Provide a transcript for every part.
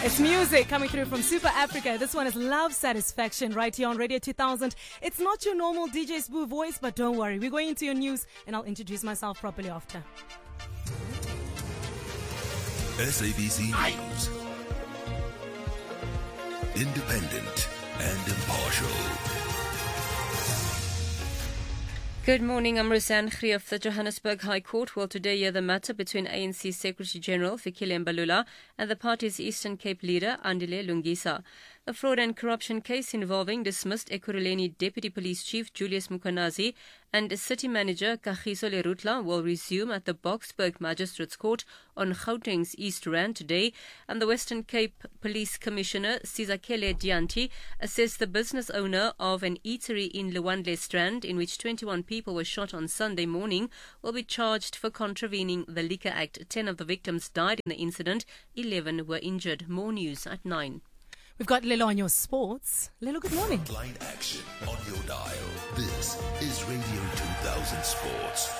It's music coming through from Super Africa. This one is Love Satisfaction right here on Radio 2000. It's not your normal DJ Spoo voice, but don't worry. We're going into your news and I'll introduce myself properly after. SABC News. Independent and impartial. Good morning, I'm Roseanne Grie of the Johannesburg High Court will today hear the matter between ANC Secretary General Fikile Mbalula and the party's Eastern Cape leader Andile Lungisa. The fraud and corruption case involving dismissed Ekurhuleni Deputy Police Chief Julius Mkhwanazi and City Manager Kagiso Lerutla will resume at the Boksburg Magistrates Court on Gauteng's East Rand today, and the Western Cape Police Commissioner Sizakele Dianti assessed the business owner of an eatery in Lwandle Strand in which 21 people were shot on Sunday morning will be charged for contravening the Liquor Act. 10 of the victims died in the incident, 11 were injured. More news at 9. We've got Lelo on your sports. Lelo, good morning. Line action on your dial. This is Radio 2000 Sports.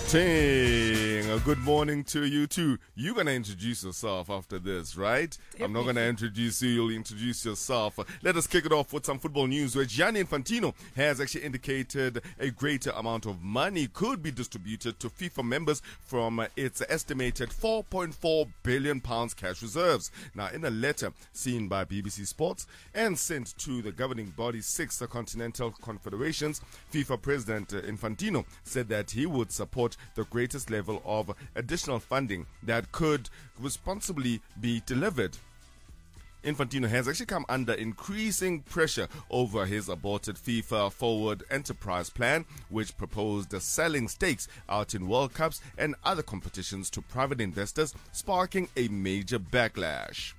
Ting, a good morning to you too. You're going to introduce yourself after this, right? Definitely. I'm not going to introduce you, you'll introduce yourself. Let us kick it off with some football news where Gianni Infantino has actually indicated a greater amount of money could be distributed to FIFA members from its estimated £4.4 billion cash reserves. Now, in a letter seen by BBC Sports and sent to the governing body's 6 continental confederations, FIFA President Infantino said that he would support the greatest level of additional funding that could responsibly be delivered. Infantino has actually come under increasing pressure over his aborted FIFA Forward Enterprise Plan, which proposed selling stakes out in World Cups and other competitions to private investors, sparking a major backlash.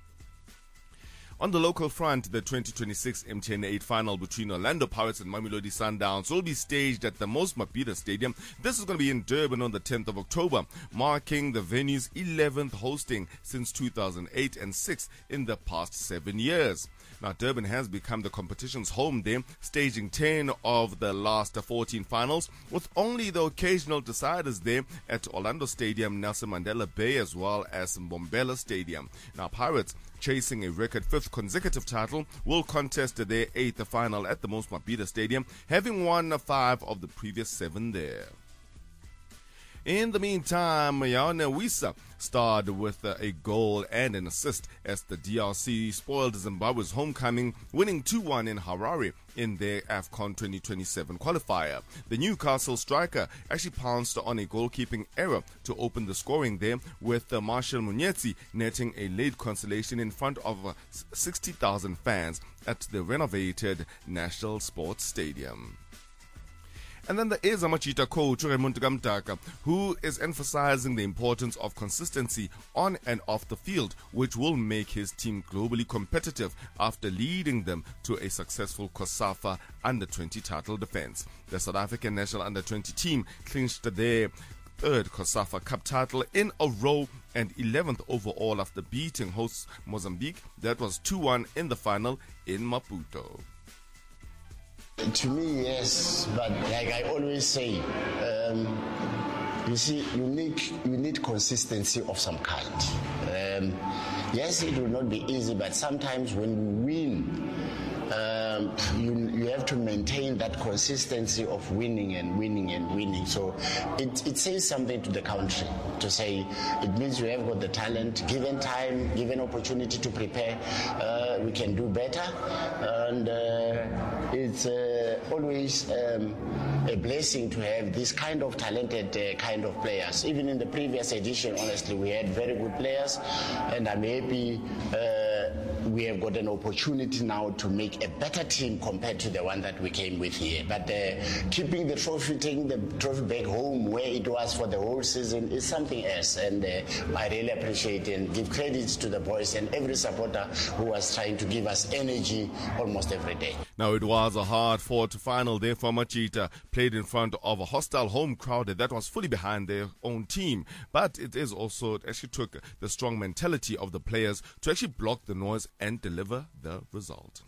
On the local front, the 2026 MTN 8 final between Orlando Pirates and Mamelodi Sundowns will be staged at the Mos Mabhida Stadium. This is going to be in Durban on the 10th of October, marking the venue's 11th hosting since 2008 and 6th in the past 7 years. Now, Durban has become the competition's home there, staging 10 of the last 14 finals, with only the occasional deciders there at Orlando Stadium, Nelson Mandela Bay, as well as Mbombela Stadium. Now, Pirates, chasing a record 5th consecutive title, will contest their 8th final at the Mos Mabhida Stadium, having won 5 of the previous 7 there. In the meantime, Yaone Wissa starred with a goal and an assist as the DRC spoiled Zimbabwe's homecoming, winning 2-1 in Harare in their AFCON 2027 qualifier. The Newcastle striker actually pounced on a goalkeeping error to open the scoring there, with Marshall Munyetsi netting a late consolation in front of 60,000 fans at the renovated National Sports Stadium. And then there is Amachita coach Raymond Gamtaka, who is emphasizing the importance of consistency on and off the field, which will make his team globally competitive after leading them to a successful COSAFA Under-20 title defense. The South African national Under-20 team clinched their 3rd COSAFA Cup title in a row and 11th overall after beating hosts Mozambique. That was 2-1 in the final in Maputo. To me, yes, but like I always say, you see, you need consistency of some kind. Yes, it will not be easy, but sometimes when we win, you have to maintain that consistency of winning and winning and winning. So it says something to the country to say it means we have got the talent, given time, given opportunity to prepare, we can do better. And it's always a blessing to have this kind of talented kind of players. Even in the previous edition, honestly, we had very good players, and I'm happy we have got an opportunity now to make a better team compared to the one that we came with here. But keeping the trophy, taking the trophy back home where it was for the whole season is something else. And I really appreciate and give credits to the boys and every supporter who was trying to give us energy almost every day. Now, it was a hard-fought final there for Machita, played in front of a hostile home crowd that was fully behind their own team. But it actually took the strong mentality of the players to actually block the noise and deliver the result.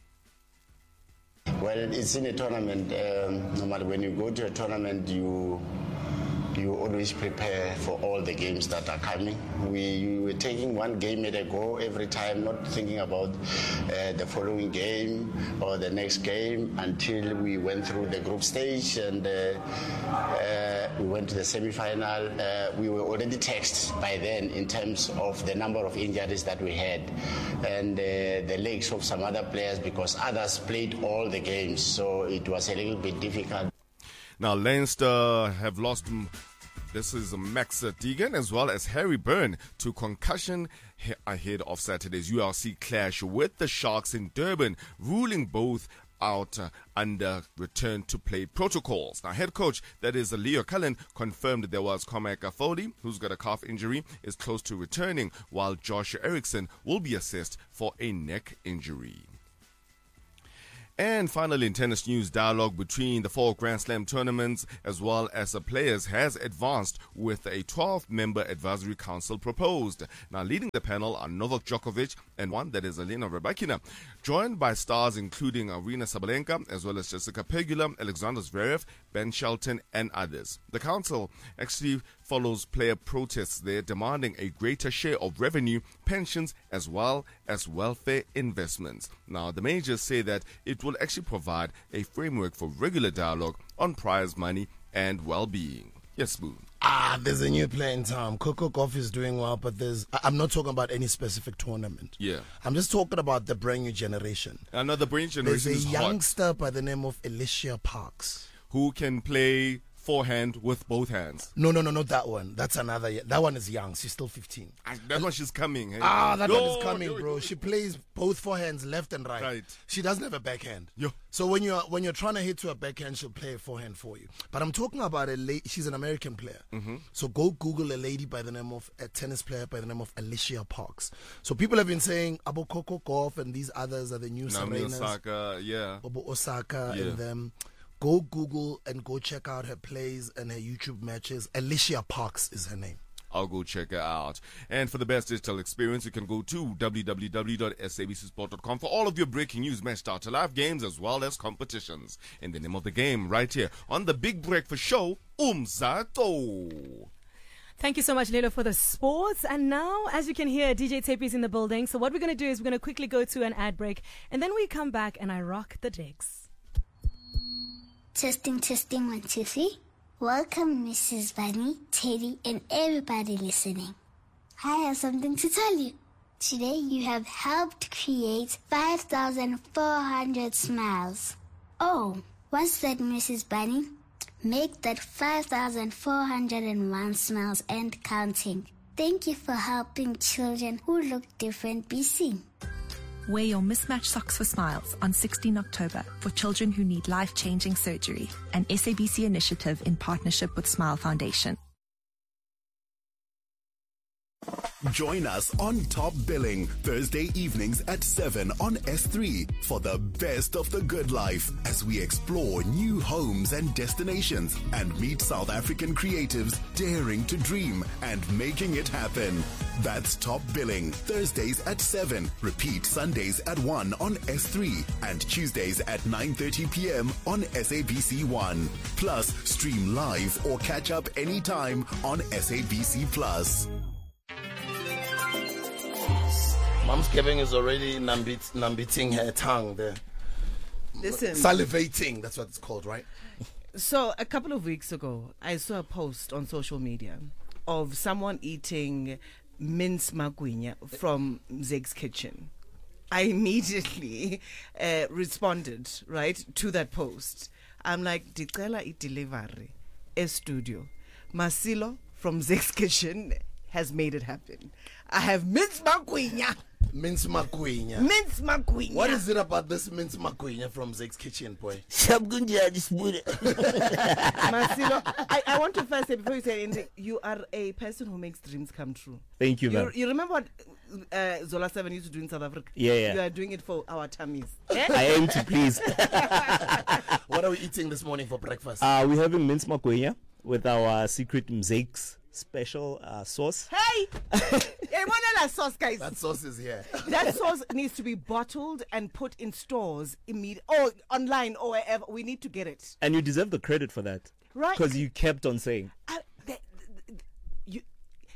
Well, it's in a tournament. Normally, when you go to a tournament, you you always prepare for all the games that are coming. We were taking one game at a go every time, not thinking about the following game or the next game until we went through the group stage and we went to the semi-final. We were already taxed by then in terms of the number of injuries that we had and the legs of some other players because others played all the games, so it was a little bit difficult. Now, Leinster have lost, this is Max Deegan as well as Harry Byrne to concussion ahead of Saturday's URC clash with the Sharks in Durban, ruling both out under return to play protocols. Now, head coach, that is Leo Cullen, confirmed there was Cormac Foley, who's got a calf injury, is close to returning, while Josh Eriksson will be assessed for a neck injury. And finally, in tennis news, dialogue between the 4 Grand Slam tournaments as well as the players has advanced with a 12-member advisory council proposed. Now, leading the panel are Novak Djokovic and one that is Elena Rybakina, joined by stars including Arina Sabalenka as well as Jessica Pegula, Alexander Zverev, Ben Shelton, and others. The council actually follows player protests there demanding a greater share of revenue, pensions, as well as welfare investments. Now, the majors say that it will actually provide a framework for regular dialogue on prize money and well-being. Yes, Boo. There's a new player in town. Coco Gauff is doing well, but I'm not talking about any specific tournament. Yeah. I'm just talking about the brand new generation. I know the brand new generation There's a is hot. youngster by the name of Alicia Parks. Who can play forehand with both hands. No, not that one. That's another. That one is young. She's still 15. That one, she's coming. Hey? That one is coming, bro. She plays both forehands, left and right. Right. She doesn't have a backhand. Yo. So when you're trying to hit to a backhand, she'll play a forehand for you. But I'm talking about she's an American player. Mm-hmm. So go Google a tennis player by the name of Alicia Parks. So people have been saying Abo Coco Gauff and these others are the new Serenas. Osaka, yeah. Abo Osaka and them. Go Google and go check out her plays and her YouTube matches. Alicia Parks is her name. I'll go check her out. And for the best digital experience, you can go to www.sabcsport.com for all of your breaking news, match starter, live games, as well as competitions. In the name of the game, right here on the Big Breakfast Show, Umzato. Thank you so much, Lelo, for the sports. And now, as you can hear, DJ Tepi is in the building. So what we're going to do is we're going to quickly go to an ad break, and then we come back and I rock the decks. Testing, 1, 2, 3. Welcome, Mrs. Bunny, Teddy, and everybody listening. I have something to tell you. Today, you have helped create 5,400 smiles. Oh, what's that, Mrs. Bunny? Make that 5,401 smiles and counting. Thank you for helping children who look different be seen. Wear your mismatched socks for smiles on 16 October for children who need life-changing surgery, an SABC initiative in partnership with Smile Foundation. Join us on Top Billing Thursday evenings at 7 on S3 for the best of the good life as we explore new homes and destinations and meet South African creatives daring to dream and making it happen. That's Top Billing Thursdays at 7. Repeat Sundays at 1 on S3 and Tuesdays at 9:30 p.m. on SABC1. Plus, stream live or catch up anytime on SABC Plus. Mom's Giving is already nambiting her tongue there. Listen. Salivating, that's what it's called, right? So a couple of weeks ago, I saw a post on social media of someone eating mince magwinya from Zeg's kitchen. I immediately responded, right, to that post. I'm like, Dicela I delivery, a studio. Masilo from Zeg's kitchen has made it happen. I have mince magwinya. Mince magwinya. Mince magwinya. What is it about this mince magwinya from Zeg's kitchen, boy? Masilo, I want to first say, before you say anything, you are a person who makes dreams come true. Thank you, ma'am. You remember what Zola 7 used to do in South Africa? Yeah. You are doing it for our tummies. I aim to please. What are we eating this morning for breakfast? We're having mince magwinya with our secret Zeg's special sauce. Hey! That sauce, guys. That sauce is here. That sauce needs to be bottled and put in stores or online or wherever. We need to get it. And you deserve the credit for that. Right. Because you kept on saying. The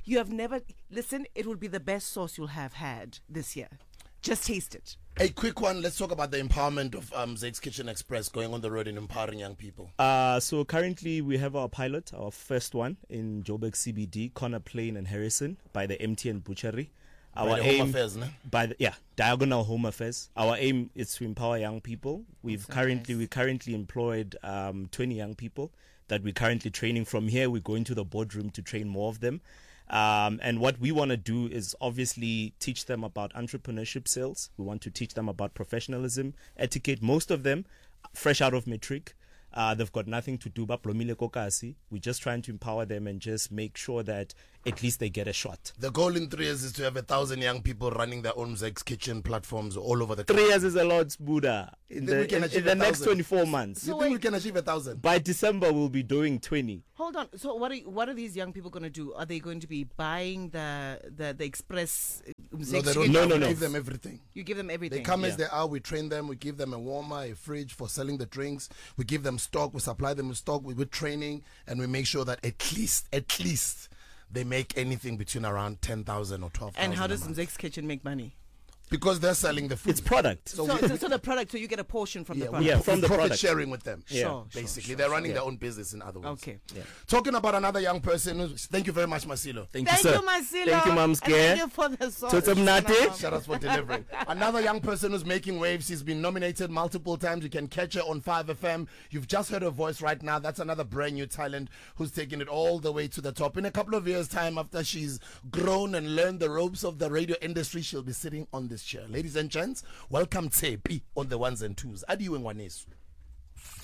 You have never, listen, it will be the best sauce you'll have had this year. Just taste it. A quick one. Let's talk about the empowerment of Zakes Kitchen Express going on the road and empowering young people. So currently we have our pilot, our first one in Joburg CBD, Connor Plain and Harrison by the MTN Butchery. Our aim, Diagonal Home Affairs. Our aim is to empower young people. We currently employed 20 young people that we're currently training. From here, we go into the boardroom to train more of them. And what we want to do is obviously teach them about entrepreneurship skills. We want to teach them about professionalism, etiquette. Most of them fresh out of matric. They've got nothing to do but Blomile Kokasi. We're just trying to empower them and just make sure that at least they get a shot. The goal in 3 years is to have 1,000 young people running their own Zakes Kitchen platforms all over the country. 3 years is a lot, Buddha. In the next 24 months. You think we can achieve 1,000? By December, we'll be doing 20. Hold on. So what are these young people going to do? Are they going to be buying the Express? No, they don't. No. Give them everything. You give them everything. They come as they are. We train them. We give them a warmer, a fridge for selling the drinks. We give them stock. We supply them with stock. With training, and we make sure that at least they make anything between around 10,000 or 12,000. And how does Zakes Kitchen make money? Because they're selling the food. It's product. So the product, so you get a portion from the product. Yeah, from the profit product. sharing with them. Sure, basically. They're running their own business, in other words. Okay. Yeah. Talking about another young person. Thank you very much, Masilo. Thank you, sir. Masilo. Thank you, Mom Thank you for the sauce. Shout out for delivering. Another young person who's making waves. She's been nominated multiple times. You can catch her on 5FM. You've just heard her voice right now. That's another brand new talent who's taking it all the way to the top. In a couple of years' time, after she's grown and learned the ropes of the radio industry, she'll be sitting on this chair. Ladies and gents, welcome Tsepi on the ones and twos. Adiwe Ngwanesu.